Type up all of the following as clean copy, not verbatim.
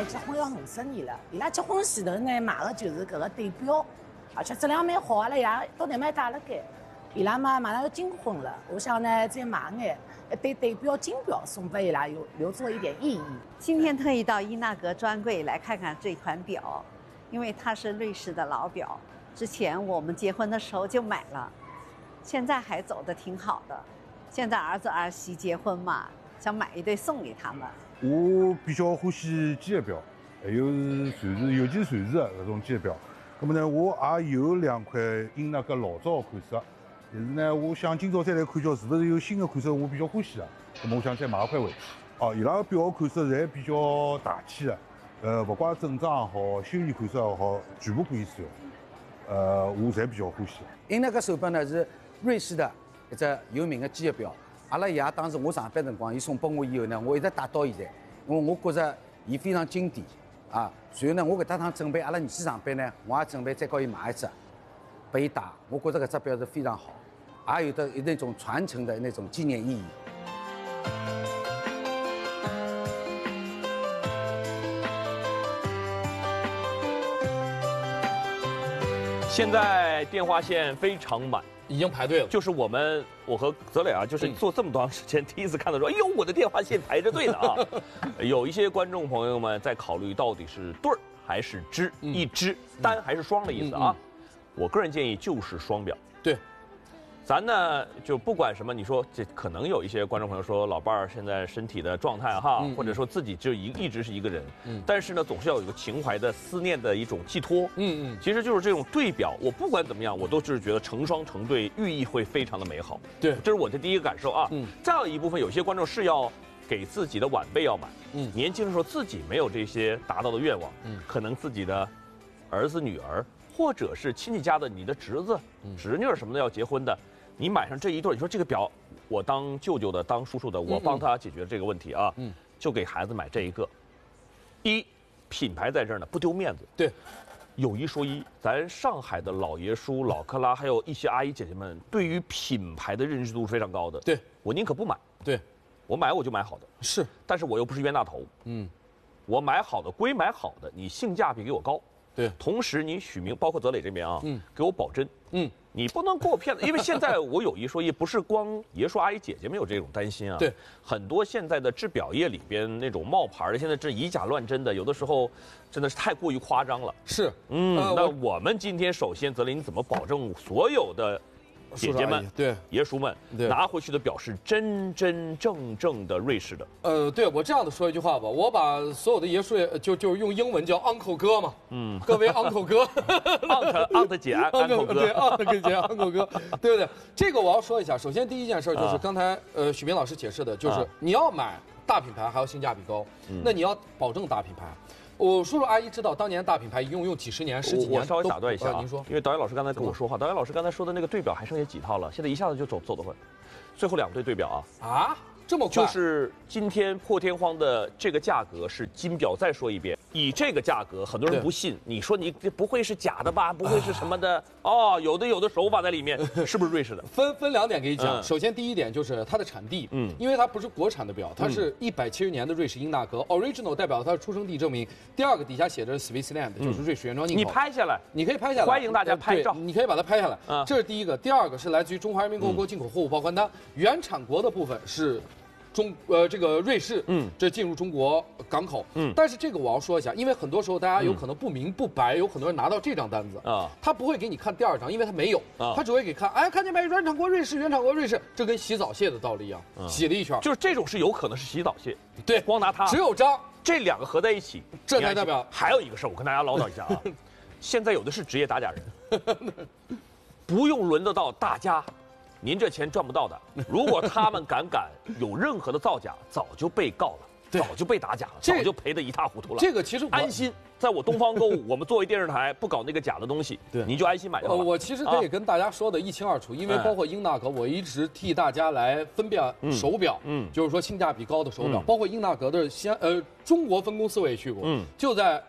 结婚要50年了，伊拉结婚前头呢买的就是搿个对表，而且质量蛮好，阿拉爷到台蛮带了该。伊拉嘛马上要金婚了，我想呢再买眼一对对表金表送给伊拉，留作一点意义。 今天特意到伊纳格专柜来看看这款表，因为它是瑞士的老表，之前我们结婚的时候就买了，现在还走得挺好的。现在儿子儿媳结婚嘛，想买一对送给他们。 我比较欢喜机械表，还有尤其是瑞士的搿种机械表。那么呢，我也有2块英纳格老早的款式，但是呢，我想今朝再来看叫是不是有新的款式我比较欢喜的，那么我想再买一块回去。哦，伊拉表款式侪比较大气的，不管正装也好，休闲款式也好，全部可以使用。我侪比较欢喜。 英纳格手表呢是瑞士的一只有名的机械表。阿拉爷当时我上班辰光，伊送拨我以后呢，我一直带到现在，因为我觉着伊非常经典啊。随后呢，我搿搭趟准备阿拉儿子上班呢，我也准备再告伊买一只，拨伊戴。我觉着搿只表是非常好，也有的那种传承的那种纪念意义。 现在电话线非常满， 已经排队了。 就是我和泽磊啊，就是做这么长时间，第一次看到说，哎呦，我的电话线排着队呢啊！有一些观众朋友们在考虑到底是对儿还是支，一支单还是双的意思啊？我个人建议就是双表。 对。 咱呢就不管什么，你说这可能有一些观众朋友说老伴儿现在身体的状态哈，或者说自己就一直是一个人，但是呢总是要有一个情怀的思念的一种寄托，其实就是这种对表，我不管怎么样，我都是觉得成双成对，寓意会非常的美好， 对， 这是我的第一个感受啊。再有一部分有些观众是要给自己的晚辈要买，年轻的时候自己没有这些达到的愿望，可能自己的儿子女儿或者是亲戚家的你的侄子、侄女什么的要结婚的。你买上这一对，你说这个表，我当舅舅的，当叔叔的，我帮他解决这个问题啊，就给孩子买这一个。品牌在这儿呢，不丢面子。 对， 有一说一，咱上海的老爷叔、老克拉，还有一些阿姨姐姐们，对于品牌的认知度是非常高的。 对， 我宁可不买。 对， 我买我就买好的。 是， 但是我又不是冤大头。我买好的归买好的，你性价比给我高。 对， 同时你许明，包括泽磊这边啊，给我保真。你不能给我骗子，因为现在我有一说一，不是光爷叔阿姨姐姐们有这种担心啊。 对， 很多现在的制表业里边那种冒牌的，现在这以假乱真的，有的时候真的是太过于夸张了。 是， 那我们今天首先，泽林，你怎么保证所有的姐姐们、 对爷叔们拿回去的表是真真正正的瑞士的？ 对，我这样的说一句话吧，我把所有的爷叔就是用英文叫 uncle 哥嘛，各位 uncle 哥 ，aunt 姐，uncle 哥， 对 uncle 姐 uncle 哥，对不对？这个我要说一下，首先第一件事就是刚才许明老师解释的，就是你要买大品牌还要性价比高，那你要保证大品牌。我叔叔阿姨知道，当年大品牌一用几十年、十几年。 我稍微打断一下啊， 您说， 因为导演老师刚才跟我说话，导演老师刚才说的那个对表还剩下几套了，现在一下子就走得快，最后2对对表啊。 啊，这么快？ 就是今天破天荒的这个价格是金表，再说一遍，以这个价格，很多人不信，你说你这不会是假的吧？不会是什么的？哦，有的手法在里面，是不是瑞士的？ 分2点给你讲。首先第一点就是它的产地，因为它不是国产的表，它是170年的瑞士英纳格 ，original 代表它的出生地证明。第二个底下写着 Switzerland，就是瑞士原装进口。 你拍下来， 你可以拍下来， 欢迎大家拍照， 你可以把它拍下来。这是第一个。第二个是来自于中华人民共和国进口货物报关单，原产国的部分是。这个瑞士，这进入中国港口，但是这个我要说一下，因为很多时候大家有可能不明不白，有很多人拿到这张单子啊，他不会给你看第2张，因为他没有，他只会给看，哎，看见没，原产国瑞士，原产国瑞士，这跟洗澡蟹的道理一样，洗了一圈， 就是这种是有可能是洗澡蟹， 对， 光拿它， 只有章， 这2个合在一起， 这才代表。 还有一个事儿，我跟大家唠叨一下啊，现在有的是职业打假人，不用轮得到大家。您这钱赚不到的，如果他们敢有任何的造假，早就被告了，早就被打假了，早就赔得一塌糊涂了。 这个其实安心，在我东方购物，我们作为电视台不搞那个假的东西， 对， 你就安心买就好了。 我其实可以跟大家说的一清二楚，因为包括英纳格，我一直替大家来分辨手表，就是说性价比高的手表，包括英纳格的中国分公司我也去过，就在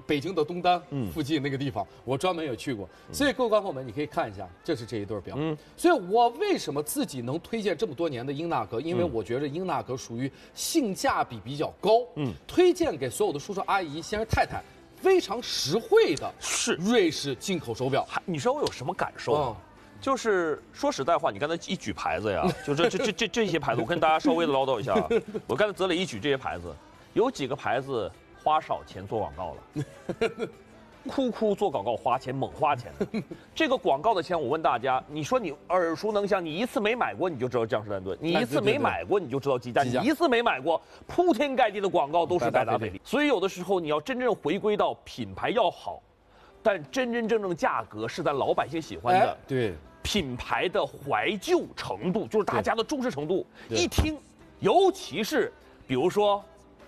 北京的东单附近那个地方，我专门也去过。所以各位观众们，你可以看一下，这是这一对表。所以我为什么自己能推荐这么多年的英纳格？因为我觉得英纳格属于性价比比较高，推荐给所有的叔叔阿姨、先生太太，非常实惠的是瑞士进口手表。 你知道我有什么感受吗？就是说实在话，你刚才一举牌子呀，就这些牌子，我跟大家稍微的唠叨一下。我刚才泽磊一举这些牌子，有几个牌子花少钱做广告了，哭做广告花钱猛花钱的。这个广告的钱，我问大家，你说你耳熟能详，你一次没买过你就知道江诗丹顿，你一次没买过你就知道积家，你一次没买过，铺天盖地的广告都是百达翡丽。所以有的时候你要真正回归到品牌要好，但真正价格是咱老百姓喜欢的。 对。 品牌的怀旧程度，就是大家的重视程度，一听，尤其是比如说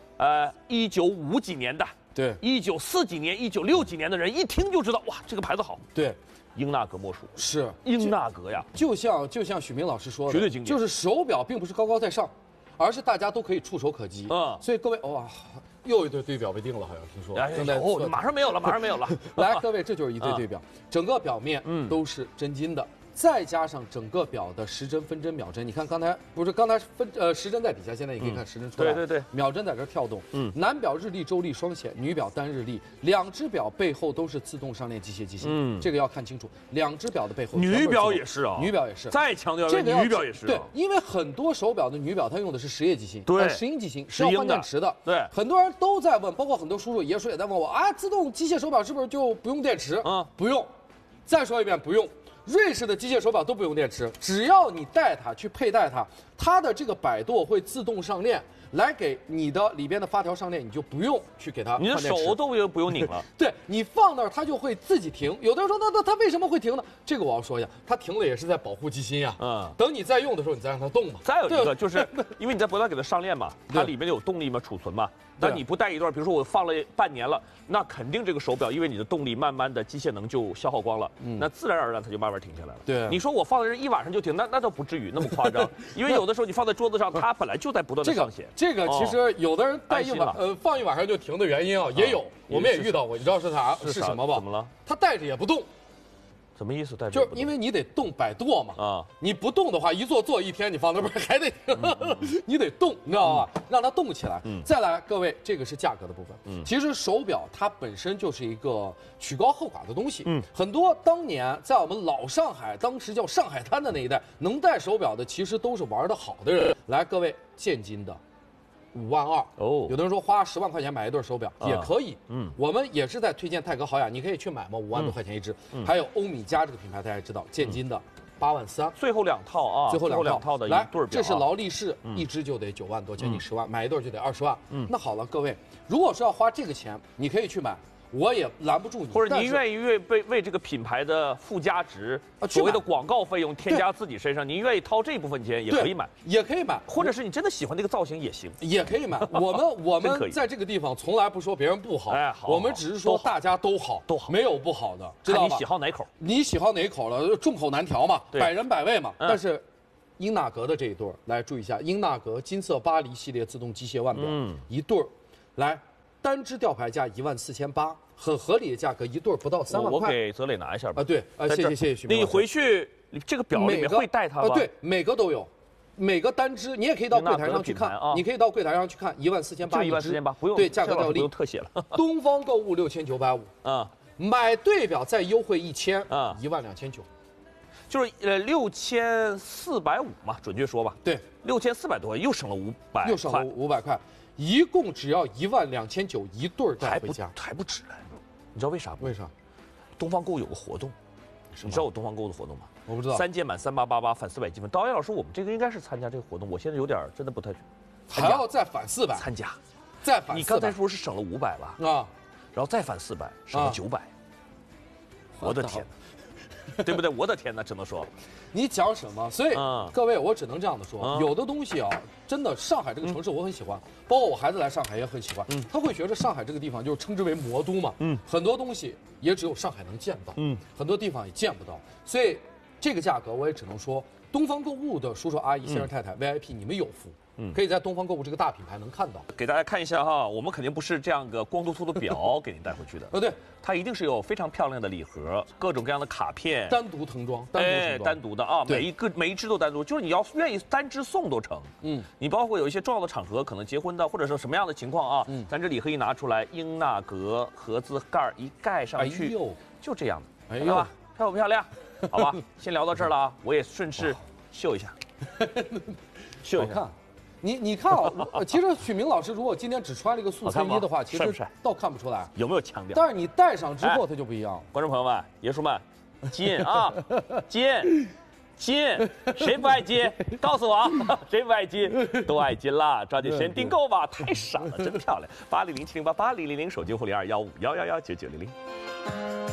，1950几年的， 对 ，1940几年、1960几年的人，一听就知道，哇，这个牌子好。 对， 英纳格莫属。 是英纳格呀， 就像许明老师说的， 绝对经典。 就是手表并不是高高在上，而是大家都可以触手可及。所以各位，哇。又一对对表被定了，好像听说。 正在马上没有了，马上没有了。 来，各位，这就是一对对表，整个表面都是真金的，再加上整个表的时针、分针、秒针。你看刚才时针在底下，现在你可以看时针出来。 对， 秒针在这跳动。男表日历、周历双显，女表单日历，两只表背后都是自动上链机械机芯。这个要看清楚，两只表的背后。 女表也是啊， 女表也是。 再强调这个女表也是。 对，因为很多手表的女表它用的是实液机芯， 对， 石英机芯是要换电池的。 对， 很多人都在问，包括很多叔叔爷叔也在问我啊，自动机械手表是不是就不用电池？不用。再说一遍，不用。瑞士的机械手表都不用电池，只要你带它去佩戴它，它的这个摆舵会自动上链，来给你的里边的发条上链，你就不用去给它换电池， 你的手都不用拧了。 对，你放那儿它就会自己停。有的人说那它为什么会停呢？这个我要说一下，它停了也是在保护机芯呀。等你再用的时候，你再让它动嘛。 再有一个就是因为你在不断给它上链嘛，它里面有动力嘛，储存嘛。那你不带一段，比如说我放了半年了，那肯定这个手表因为你的动力慢慢的机械能就消耗光了，那自然而然它就慢慢停下来了。 对， 你说我放在这一晚上就停，那倒不至于那么夸张，因为有的时候你放在桌子上，它本来就在不断的上显。 这个其实有的人放一晚上就停的原因啊，也有，我们也遇到过，你知道是啥？是什么吧？ 怎么了？ 它带着也不动。 什么意思？ 就是因为你得动摆舵嘛，你不动的话，一坐一天，你放那边还得停，你得动，你知道吧？让它动起来。再来，各位，这个是价格的部分。其实手表它本身就是一个曲高和寡的东西。很多当年在我们老上海，当时叫上海滩的那一带，能戴手表的其实都是玩得好的人。来，各位，现金的。5万2哦，有的人说花10万块钱买一对手表也可以，我们也是在推荐泰格豪雅，你可以去买嘛，5万多块钱一只。还有欧米茄这个品牌，大家知道，现金的8万3， 最后2套啊， 最后两套的一对表， 这是劳力士，一只就得9万多，将近10万，买一对就得20万。那好了，各位，如果说要花这个钱，你可以去买。我也拦不住你， 或者您愿意为这个品牌的附加值，所谓的广告费用添加自己身上，您愿意掏这部分钱也可以买， 也可以买， 或者是你真的喜欢这个造型也行， 也可以买。我们在这个地方从来不说别人不好，我们只是说大家都好，没有不好的，知道吧？ 你喜好哪口？ 你喜好哪口了？众口难调嘛，百人百味嘛。但是，英纳格的这一对来注意一下，英纳格金色巴黎系列自动机械腕表，一对儿，来。单只吊牌价14800，很合理的价格，一对不到3万块。 我给泽磊拿一下吧。 对，谢谢许明。 你回去这个表里面会带它吗？ 对，每个都有，每个单只你也可以到柜台上去看，你可以到柜台上去看，14800一只 ，14800不用， 对，价格不用特写了。 东方购物6950，买对表再优惠1000，12900。 就是6450嘛，准确说吧。 对 ，6400多，又省了500， 又省了500块。一共只要12900一对带回家， 还不止嘞。你知道为啥吗？ 为啥？ 东方购有个活动，你知道我东方购的活动吗？ 我不知道。 3件满3888返400积分。导演老师，我们这个应该是参加这个活动，我现在有点真的不太。 还要再返400？ 参加， 再返400。 你刚才说是省了500吧？然后再返400，省了900。我的天！对不对？我的天哪，只能说， 你讲什么？所以各位，我只能这样的说，有的东西啊，真的，上海这个城市我很喜欢，包括我孩子来上海也很喜欢，他会觉得上海这个地方就是称之为魔都嘛，很多东西也只有上海能见到，很多地方也见不到，所以这个价格我也只能说东方购物的叔叔阿姨、先生太太 VIP，你们有福，可以在东方购物这个大品牌能看到。 给大家看一下哈，我们肯定不是这样个光秃秃的表给您带回去的。 对， 它一定是有非常漂亮的礼盒，各种各样的卡片， 单独盛装， 单独的啊，每一只都单独，就是你要愿意单只送都成。你包括有一些重要的场合，可能结婚的或者是什么样的情况啊，咱这礼盒一拿出来，英纳格盒子盖一盖上去，就这样的，对吧？漂不漂亮？好吧，先聊到这儿了啊，我也顺势秀一下，秀一下。 你看啊，其实许明老师如果今天只穿了一个素衬衣的话，其实倒看不出来有没有腔调。 但是你戴上之后，它就不一样。 观众朋友们、爷叔们，金啊，金，谁不爱金？告诉我啊，谁不爱金？都爱金啦，抓紧时间订购吧，太闪了，真漂亮。8007088000手机户0215111990。